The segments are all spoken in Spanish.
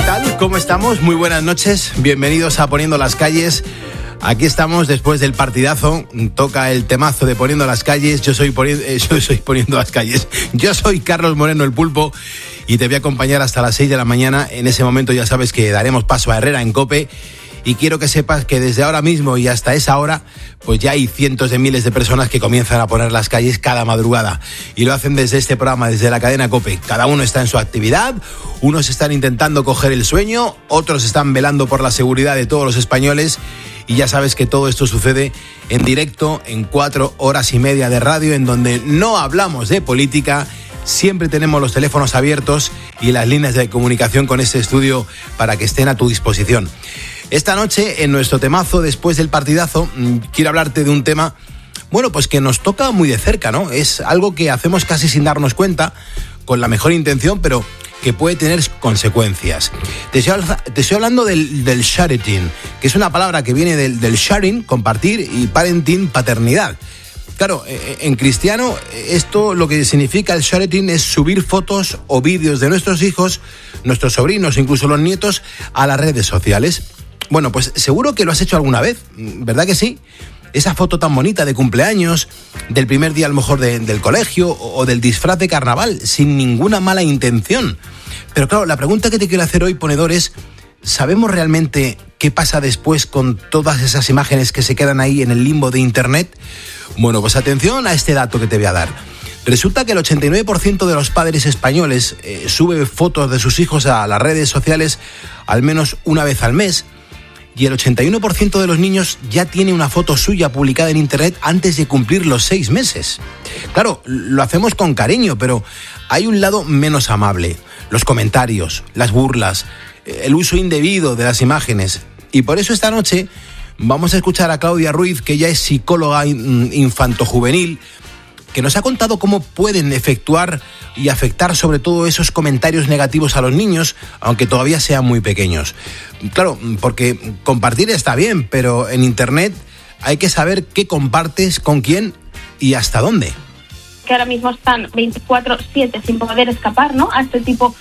tal? ¿Cómo estamos? Muy buenas noches. Bienvenidos a Poniendo las Calles. Aquí estamos después del partidazo. Toca el temazo de Poniendo las Calles. Yo soy Poniendo las Calles. Yo soy Carlos Moreno, el Pulpo, y te voy a acompañar hasta las 6 de la mañana. En ese momento ya sabes que daremos paso a Herrera en COPE. Y quiero que sepas que desde ahora mismo y hasta esa hora, pues ya hay cientos de miles de personas que comienzan a poner las calles cada madrugada. Y lo hacen desde este programa, desde la cadena COPE. Cada uno está en su actividad, unos están intentando coger el sueño, otros están velando por la seguridad de todos los españoles. Y ya sabes que todo esto sucede en directo, en 4 horas y media de radio, en donde no hablamos de política. Siempre tenemos los teléfonos abiertos y las líneas de comunicación con este estudio para que estén a tu disposición. Esta noche, en nuestro temazo después del partidazo, quiero hablarte de un tema, bueno, pues que nos toca muy de cerca, ¿no? Es algo que hacemos casi sin darnos cuenta, con la mejor intención, pero que puede tener consecuencias. Te estoy hablando del sharing, que es una palabra que viene del sharing, compartir, y parenting, paternidad. Claro, en cristiano, esto lo que significa el sharing es subir fotos o vídeos de nuestros hijos, nuestros sobrinos, incluso los nietos, a las redes sociales. Bueno, pues seguro que lo has hecho alguna vez, ¿verdad que sí? Esa foto tan bonita de cumpleaños, del primer día a lo mejor del colegio o del disfraz de carnaval, sin ninguna mala intención. Pero claro, la pregunta que te quiero hacer hoy, ponedor, es: ¿sabemos realmente qué pasa después con todas esas imágenes que se quedan ahí en el limbo de Internet? Bueno, pues atención a este dato que te voy a dar. Resulta que el 89% de los padres españoles sube fotos de sus hijos a las redes sociales al menos una vez al mes. Y el 81% de los niños ya tiene una foto suya publicada en Internet antes de cumplir los 6 meses. Claro, lo hacemos con cariño, pero hay un lado menos amable. Los comentarios, las burlas, el uso indebido de las imágenes. Y por eso esta noche vamos a escuchar a Claudia Ruiz, que ella es psicóloga infantojuvenil, que nos ha contado cómo pueden efectuar y afectar sobre todo esos comentarios negativos a los niños, aunque todavía sean muy pequeños. Claro, porque compartir está bien, pero en Internet hay que saber qué compartes, con quién y hasta dónde. Que ahora mismo están 24/7 sin poder escapar, ¿no?, a este tipo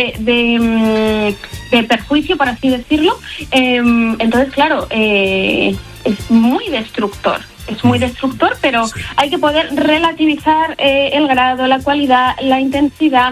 de perjuicio, por así decirlo. Entonces, claro, es muy destructor. Es muy destructor, pero sí, hay que poder relativizar el grado, la cualidad, la intensidad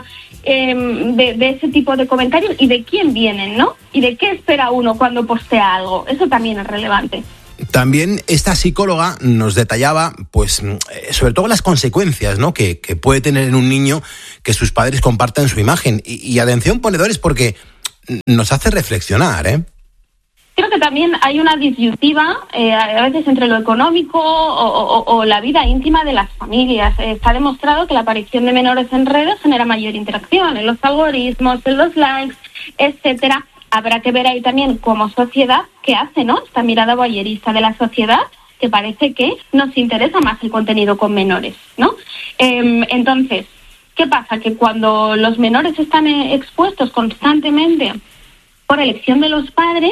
de ese tipo de comentarios y de quién vienen, ¿no? Y de qué espera uno cuando postea algo. Eso también es relevante. También esta psicóloga nos detallaba, pues, sobre todo las consecuencias, ¿no?, que puede tener en un niño que sus padres compartan su imagen. Y atención, ponedores, porque nos hace reflexionar, ¿eh? Creo que también hay una disyuntiva, a veces entre lo económico o la vida íntima de las familias. Está demostrado que la aparición de menores en redes genera mayor interacción en los algoritmos, en los likes, etcétera. Habrá que ver ahí también como sociedad qué hace, ¿no?, esta mirada voyerista de la sociedad, que parece que nos interesa más el contenido con menores, ¿no? Entonces, ¿qué pasa? Que cuando los menores están expuestos constantemente por elección de los padres,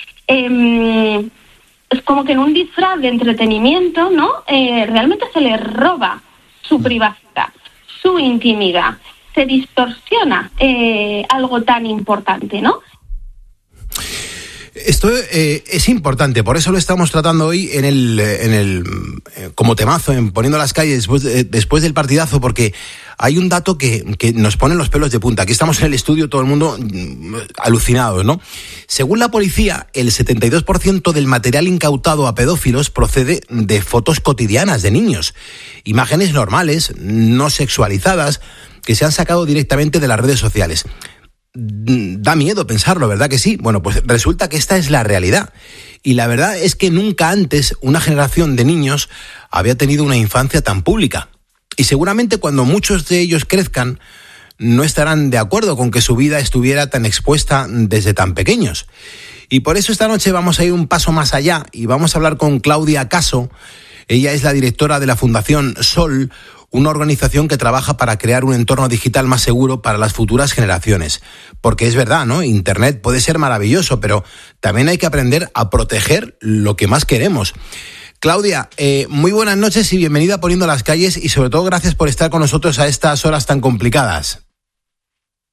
es como que en un disfraz de entretenimiento, ¿no?, realmente se les roba su privacidad, su intimidad, se distorsiona algo tan importante, ¿no? Esto es importante, por eso lo estamos tratando hoy en el como temazo, en Poniendo las Calles después del partidazo, porque hay un dato que nos pone los pelos de punta. Aquí estamos en el estudio, todo el mundo alucinado, ¿no? Según la policía, el 72% del material incautado a pedófilos procede de fotos cotidianas de niños, imágenes normales, no sexualizadas, que se han sacado directamente de las redes sociales. Da miedo pensarlo, ¿verdad que sí? Bueno, pues resulta que esta es la realidad. Y la verdad es que nunca antes una generación de niños había tenido una infancia tan pública. Y seguramente cuando muchos de ellos crezcan, no estarán de acuerdo con que su vida estuviera tan expuesta desde tan pequeños. Y por eso esta noche vamos a ir un paso más allá y vamos a hablar con Claudia Caso. Ella es la directora de la Fundación Sol, una organización que trabaja para crear un entorno digital más seguro para las futuras generaciones. Porque es verdad, ¿no? Internet puede ser maravilloso, pero también hay que aprender a proteger lo que más queremos. Claudia, muy buenas noches y bienvenida a Poniendo las Calles, y sobre todo gracias por estar con nosotros a estas horas tan complicadas.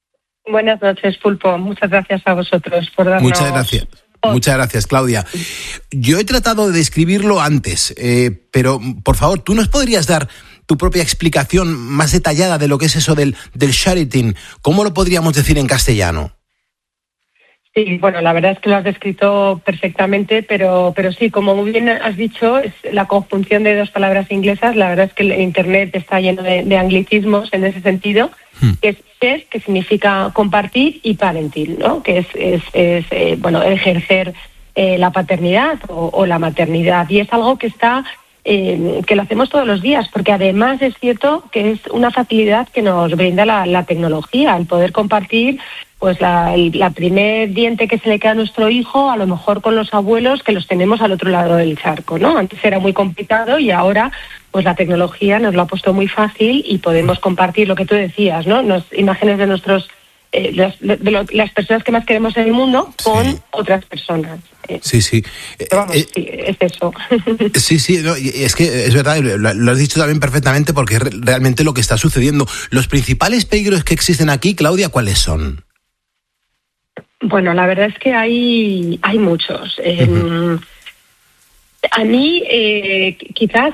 Buenas noches, Pulpo. Muchas gracias a vosotros por darnos... Muchas gracias. Muchas gracias, Claudia. Yo he tratado de describirlo antes, pero por favor, ¿tú nos podrías dar tu propia explicación más detallada de lo que es eso del sharing? ¿Cómo lo podríamos decir en castellano? Sí, bueno, la verdad es que lo has descrito perfectamente, pero sí, como muy bien has dicho, es la conjunción de dos palabras inglesas. La verdad es que el Internet está lleno de anglicismos en ese sentido, que es share, que significa compartir, y parenting, ¿no? Que es ejercer la paternidad o la maternidad. Y es algo que que lo hacemos todos los días, porque además es cierto que es una facilidad que nos brinda la tecnología, el poder compartir pues la primer diente que se le queda a nuestro hijo, a lo mejor con los abuelos que los tenemos al otro lado del charco, ¿no? Antes era muy complicado y ahora pues la tecnología nos lo ha puesto muy fácil y podemos compartir lo que tú decías, ¿no? Imágenes de nuestros las personas que más queremos en el mundo con otras personas. Sí. Vamos, sí, es eso. Sí, no, es que es verdad, lo has dicho también perfectamente, porque es realmente lo que está sucediendo. Los principales peligros que existen aquí, Claudia, ¿cuáles son? Bueno, la verdad es que hay muchos. A mí, quizás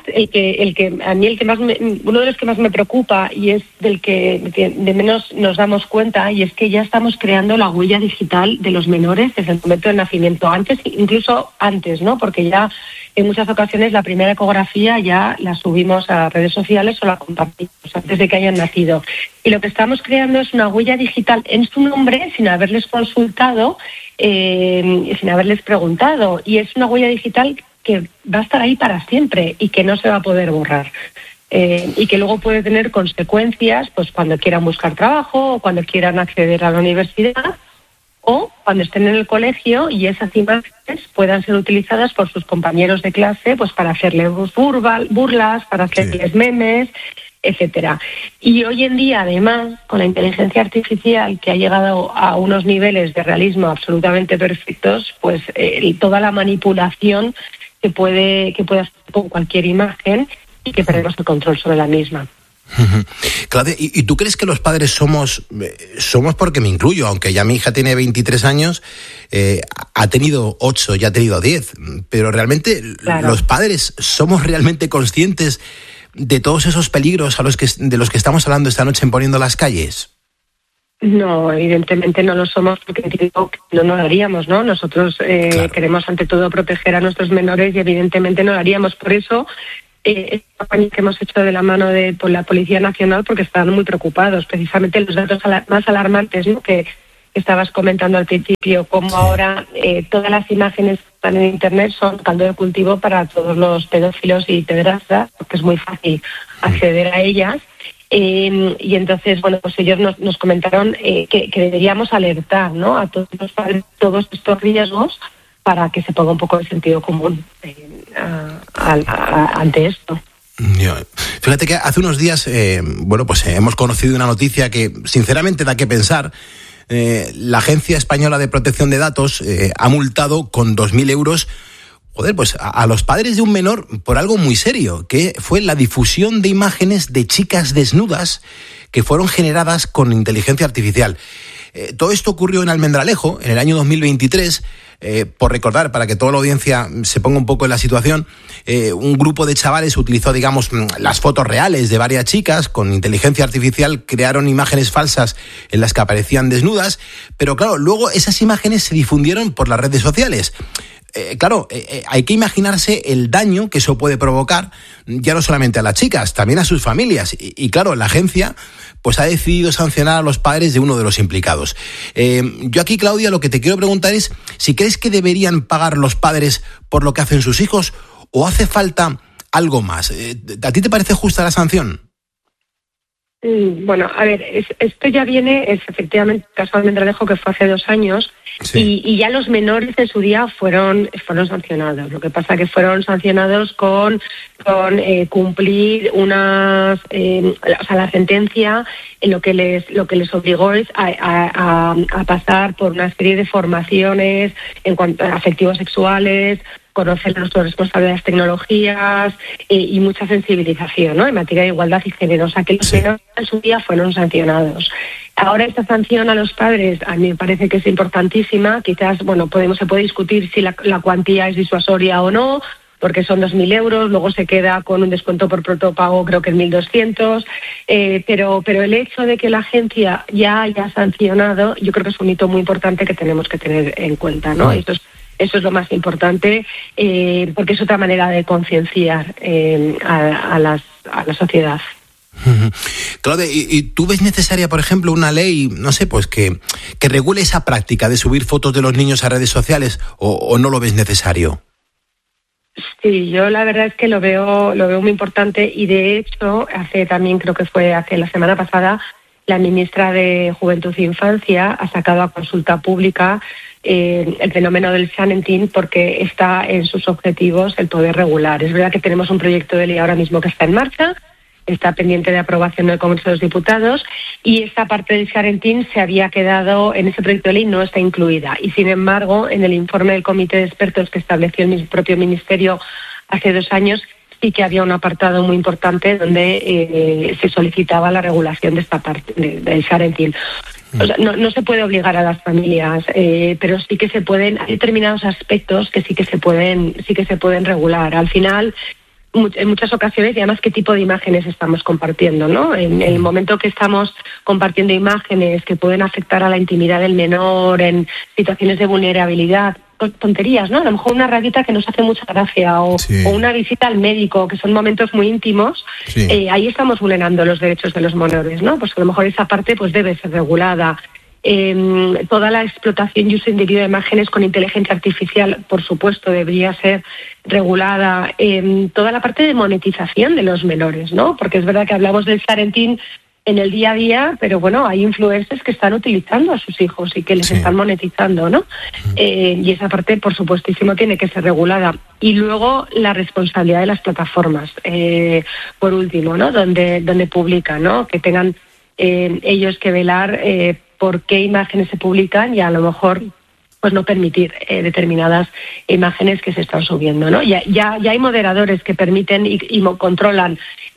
uno de los que más me preocupa, y es del que de menos nos damos cuenta, y es que ya estamos creando la huella digital de los menores desde el momento del nacimiento, incluso antes, ¿no? Porque ya en muchas ocasiones la primera ecografía ya la subimos a redes sociales o la compartimos antes de que hayan nacido. Y lo que estamos creando es una huella digital en su nombre sin haberles consultado, sin haberles preguntado. Y es una huella digital que va a estar ahí para siempre y que no se va a poder borrar. Y que luego puede tener consecuencias pues cuando quieran buscar trabajo o cuando quieran acceder a la universidad o cuando estén en el colegio y esas imágenes puedan ser utilizadas por sus compañeros de clase pues para hacerles burlas, para hacerles memes, etcétera. Y hoy en día, además, con la inteligencia artificial que ha llegado a unos niveles de realismo absolutamente perfectos, pues toda la manipulación que puede hacer con cualquier imagen y que perdemos el control sobre la misma. Claudia, ¿y tú crees que los padres somos, porque me incluyo, aunque ya mi hija tiene 23 años, ha tenido 8, ya ha tenido 10, pero realmente los padres somos realmente conscientes de todos esos peligros de los que estamos hablando esta noche en Poniendo las Calles? No, evidentemente no lo somos, porque no lo haríamos, ¿no? Nosotros queremos ante todo proteger a nuestros menores y evidentemente no lo haríamos. Por eso esta campaña que hemos hecho de la mano de la Policía Nacional, porque están muy preocupados. Precisamente los datos más alarmantes, ¿no?, que estabas comentando al principio, como ahora todas las imágenes que están en Internet son caldo de cultivo para todos los pedófilos y pederastas, porque es muy fácil acceder a ellas. Y entonces, bueno, pues ellos nos comentaron que deberíamos alertar, ¿no?, a todos los padres, todos estos riesgos, para que se ponga un poco de sentido común ante esto. Fíjate que hace unos días, hemos conocido una noticia que sinceramente da que pensar. La Agencia Española de Protección de Datos ha multado con 2.000 euros a los padres de un menor por algo muy serio, que fue la difusión de imágenes de chicas desnudas que fueron generadas con inteligencia artificial. Todo esto ocurrió en Almendralejo en el año 2023. Por recordar, para que toda la audiencia se ponga un poco en la situación, un grupo de chavales utilizó, digamos, las fotos reales de varias chicas con inteligencia artificial, crearon imágenes falsas en las que aparecían desnudas, pero claro, luego esas imágenes se difundieron por las redes sociales. Hay que imaginarse el daño que eso puede provocar, ya no solamente a las chicas, también a sus familias. Y claro, la agencia pues ha decidido sancionar a los padres de uno de los implicados. Yo aquí, Claudia, lo que te quiero preguntar es si crees que deberían pagar los padres por lo que hacen sus hijos o hace falta algo más. ¿A ti te parece justa la sanción? Bueno, a ver, esto ya viene, efectivamente, el caso de Almendralejo, que fue hace 2 años, y ya los menores en su día fueron sancionados. Lo que pasa que fueron sancionados con cumplir la sentencia, en lo que les obligó es a pasar por una serie de formaciones en cuanto a afectivos sexuales, conocer nuestras responsabilidades, tecnologías y mucha sensibilización, ¿no?, en materia de igualdad y género. O sea, que los menores en su día fueron sancionados. Ahora esta sanción a los padres a mí me parece que es importantísima. Quizás, se puede discutir si la cuantía es disuasoria o no, porque son 2.000 euros, luego se queda con un descuento por protopago, creo que es 1.200, pero el hecho de que la agencia ya haya sancionado, yo creo que es un hito muy importante que tenemos que tener en cuenta, ¿no? Eso es lo más importante, porque es otra manera de concienciar a la sociedad. Claudia, ¿y tú ves necesaria, por ejemplo, una ley, no sé, pues que regule esa práctica de subir fotos de los niños a redes sociales o no lo ves necesario? Sí, yo la verdad es que lo veo muy importante y de hecho creo que fue hace la semana pasada, la ministra de Juventud e Infancia ha sacado a consulta pública el fenómeno del sharenting porque está en sus objetivos el poder regular. Es verdad que tenemos un proyecto de ley ahora mismo que está en marcha, está pendiente de aprobación en el Congreso de los Diputados y esta parte del sharenting se había quedado en ese proyecto de ley, no está incluida. Y sin embargo, en el informe del Comité de Expertos que estableció el propio Ministerio hace 2 años, sí que había un apartado muy importante donde se solicitaba la regulación de esta parte del sharenting. O sea, no se puede obligar a las familias, pero sí que se pueden, hay determinados aspectos que sí que se pueden regular. Al final, en muchas ocasiones, y además qué tipo de imágenes estamos compartiendo, ¿no? En el momento que estamos compartiendo imágenes que pueden afectar a la intimidad del menor, en situaciones de vulnerabilidad, tonterías, ¿no? A lo mejor una rayita que nos hace mucha gracia o una visita al médico, que son momentos muy íntimos, ahí estamos vulnerando los derechos de los menores, ¿no? Pues a lo mejor esa parte pues debe ser regulada. Toda la explotación y uso indebido de imágenes con inteligencia artificial, por supuesto, debería ser regulada. Toda la parte de monetización de los menores, ¿no? Porque es verdad que hablamos del sharenting en el día a día, pero bueno, hay influencers que están utilizando a sus hijos y que les están monetizando, ¿no? Y esa parte, por supuestísimo, tiene que ser regulada. Y luego la responsabilidad de las plataformas, por último, ¿no? Donde publican, ¿no? Que tengan ellos que velar por qué imágenes se publican y a lo mejor pues no permitir determinadas imágenes que se están subiendo, ¿no? Ya hay moderadores que permiten y controlan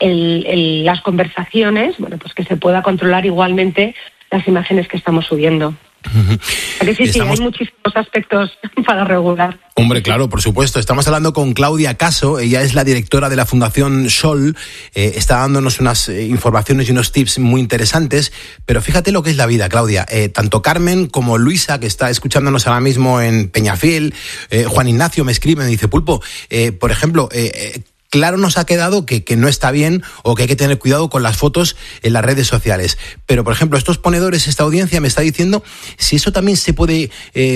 las conversaciones, bueno, pues que se pueda controlar igualmente las imágenes que estamos subiendo. Sí, hay muchísimos aspectos para regular. Hombre, claro, por supuesto. Estamos hablando con Claudia Caso, ella es la directora de la Fundación Sol, está dándonos unas informaciones y unos tips muy interesantes, pero fíjate lo que es la vida, Claudia. Tanto Carmen como Luisa, que está escuchándonos ahora mismo en Peñafiel, Juan Ignacio me escribe, me dice, Pulpo, por ejemplo, claro nos ha quedado que no está bien o que hay que tener cuidado con las fotos en las redes sociales. Pero, por ejemplo, estos ponedores, esta audiencia me está diciendo si eso también se puede